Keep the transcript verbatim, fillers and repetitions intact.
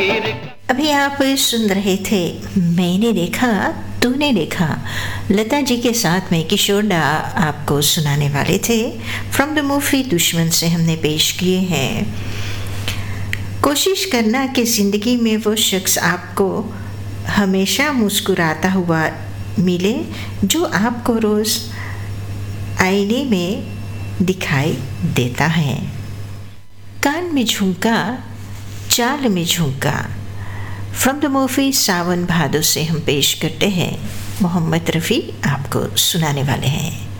अभी आप सुन रहे थे मैंने देखा तूने देखा, लता जी के साथ में किशोर दा आपको सुनाने वाले थे। फ्रॉम द मूवी दुश्मन से हमने पेश किए हैं। कोशिश करना कि ज़िंदगी में वो शख्स आपको हमेशा मुस्कुराता हुआ मिले जो आपको रोज़ आईने में दिखाई देता है। कान में झुमका चाल में झुमका, फ्रॉम द मूवी सावन भादो से हम पेश करते हैं। मोहम्मद रफ़ी आपको सुनाने वाले हैं।